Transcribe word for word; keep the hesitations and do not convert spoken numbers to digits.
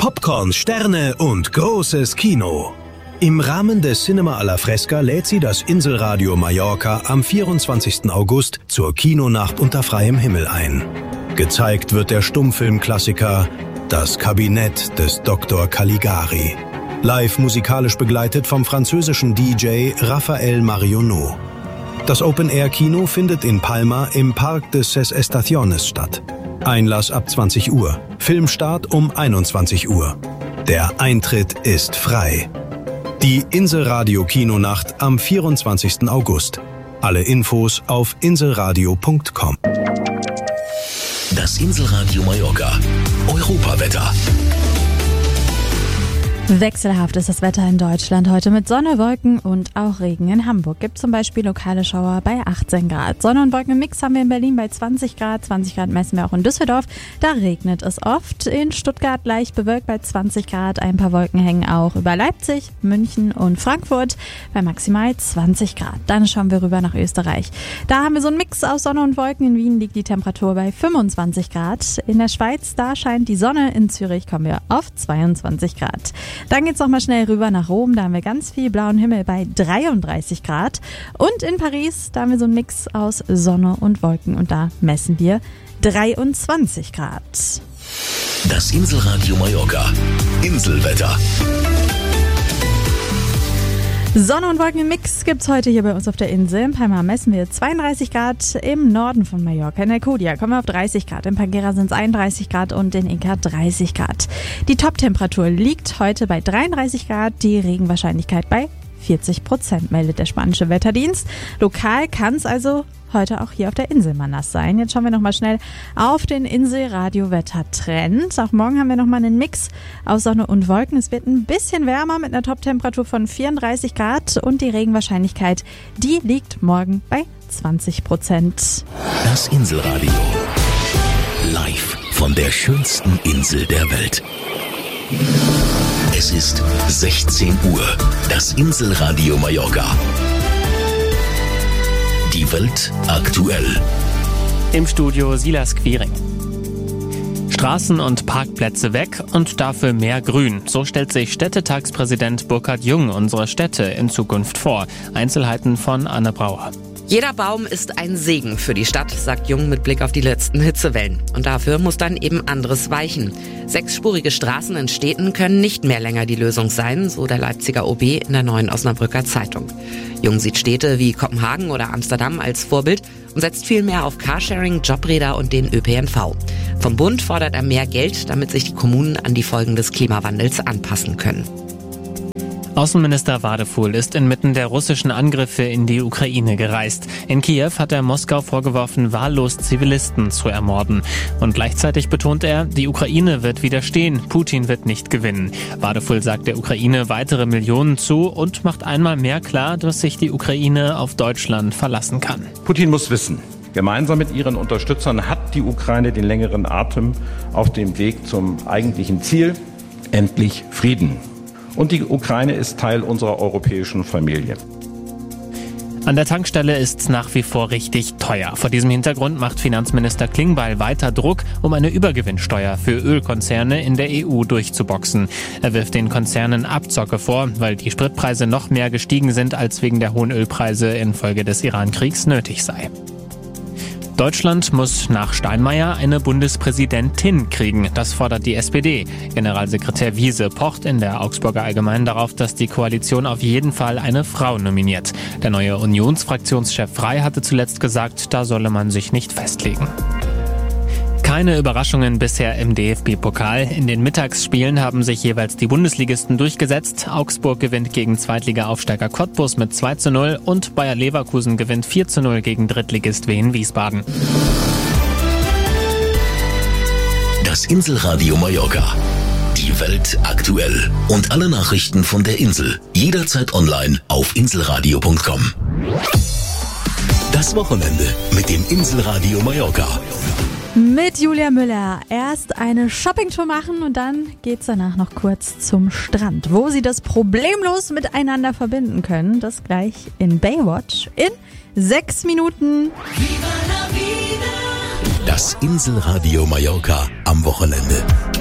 Popcorn, Sterne und großes Kino. Im Rahmen des Cinema alla Fresca lädt sie das Inselradio Mallorca am vierundzwanzigsten August zur Kinonacht unter freiem Himmel ein. Gezeigt wird der Stummfilmklassiker Das Kabinett des Doktor Caligari. Live musikalisch begleitet vom französischen D J Raphael Marionneau. Das Open-Air-Kino findet in Palma im Parque de Ses Estaciones statt. Einlass ab zwanzig Uhr, Filmstart um einundzwanzig Uhr. Der Eintritt ist frei. Die Inselradio-Kinonacht am vierundzwanzigsten August. Alle Infos auf inselradio punkt com. Das Inselradio Mallorca. Europawetter. Wechselhaft ist das Wetter in Deutschland heute mit Sonne, Wolken und auch Regen. In Hamburg gibt es zum Beispiel lokale Schauer bei achtzehn Grad. Sonne und Wolken im Mix haben wir in Berlin bei zwanzig Grad. zwanzig Grad messen wir auch in Düsseldorf. Da regnet es oft. In Stuttgart leicht bewölkt bei zwanzig Grad. Ein paar Wolken hängen auch über Leipzig, München und Frankfurt bei maximal zwanzig Grad. Dann schauen wir rüber nach Österreich. Da haben wir so einen Mix aus Sonne und Wolken. In Wien liegt die Temperatur bei fünfundzwanzig Grad. In der Schweiz, da scheint die Sonne. In Zürich kommen wir auf zweiundzwanzig Grad. Dann geht's noch mal schnell rüber nach Rom, da haben wir ganz viel blauen Himmel bei dreiunddreißig Grad. Und in Paris, da haben wir so einen Mix aus Sonne und Wolken und da messen wir dreiundzwanzig Grad. Das Inselradio Mallorca. Inselwetter. Sonne und Wolken im Mix gibt's heute hier bei uns auf der Insel. In Palma messen wir zweiunddreißig Grad, im Norden von Mallorca. In Alcudia kommen wir auf dreißig Grad, in Panguera sind es einunddreißig Grad und in Inca dreißig Grad. Die Top-Temperatur liegt heute bei dreiunddreißig Grad, die Regenwahrscheinlichkeit bei vierzig Prozent, meldet der spanische Wetterdienst. Lokal kann es also heute auch hier auf der Insel mal nass sein. Jetzt schauen wir nochmal schnell auf den Inselradio-Wettertrend. Auch morgen haben wir nochmal einen Mix aus Sonne und Wolken. Es wird ein bisschen wärmer mit einer Top-Temperatur von vierunddreißig Grad und die Regenwahrscheinlichkeit, die liegt morgen bei zwanzig Prozent. Das Inselradio. Live von der schönsten Insel der Welt. Es ist sechzehn Uhr. Das Inselradio Mallorca. Die Welt aktuell. Im Studio Silas Quiring. Straßen und Parkplätze weg und dafür mehr Grün. So stellt sich Städtetagspräsident Burkhard Jung unsere Städte in Zukunft vor. Einzelheiten von Anne Brauer. Jeder Baum ist ein Segen für die Stadt, sagt Jung mit Blick auf die letzten Hitzewellen. Und dafür muss dann eben anderes weichen. Sechsspurige Straßen in Städten können nicht mehr länger die Lösung sein, so der Leipziger O B in der Neuen Osnabrücker Zeitung. Jung sieht Städte wie Kopenhagen oder Amsterdam als Vorbild und setzt viel mehr auf Carsharing, Jobräder und den Ö P N V. Vom Bund fordert er mehr Geld, damit sich die Kommunen an die Folgen des Klimawandels anpassen können. Außenminister Wadefuhl ist inmitten der russischen Angriffe in die Ukraine gereist. In Kiew hat er Moskau vorgeworfen, wahllos Zivilisten zu ermorden. Und gleichzeitig betont er, die Ukraine wird widerstehen, Putin wird nicht gewinnen. Wadefuhl sagt der Ukraine weitere Millionen zu und macht einmal mehr klar, dass sich die Ukraine auf Deutschland verlassen kann. Putin muss wissen, gemeinsam mit ihren Unterstützern hat die Ukraine den längeren Atem auf dem Weg zum eigentlichen Ziel, endlich Frieden. Und die Ukraine ist Teil unserer europäischen Familie. An der Tankstelle ist's nach wie vor richtig teuer. Vor diesem Hintergrund macht Finanzminister Klingbeil weiter Druck, um eine Übergewinnsteuer für Ölkonzerne in der E U durchzuboxen. Er wirft den Konzernen Abzocke vor, weil die Spritpreise noch mehr gestiegen sind, als wegen der hohen Ölpreise infolge des Iran-Kriegs nötig sei. Deutschland muss nach Steinmeier eine Bundespräsidentin kriegen. Das fordert die S P D. Generalsekretär Wiese pocht in der Augsburger Allgemeinen darauf, dass die Koalition auf jeden Fall eine Frau nominiert. Der neue Unionsfraktionschef Frey hatte zuletzt gesagt, da solle man sich nicht festlegen. Keine Überraschungen bisher im D F B-Pokal. In den Mittagsspielen haben sich jeweils die Bundesligisten durchgesetzt. Augsburg gewinnt gegen Zweitliga-Aufsteiger Cottbus mit zwei zu null und Bayer Leverkusen gewinnt vier zu null gegen Drittligist Wien Wiesbaden. Das Inselradio Mallorca. Die Welt aktuell. Und alle Nachrichten von der Insel. Jederzeit online auf inselradio punkt com. Das Wochenende mit dem Inselradio Mallorca. Mit Julia Müller. Erst eine Shoppingtour machen und dann geht's danach noch kurz zum Strand, wo sie das problemlos miteinander verbinden können. Das gleich in Baywatch in sechs Minuten. Das Inselradio Mallorca am Wochenende.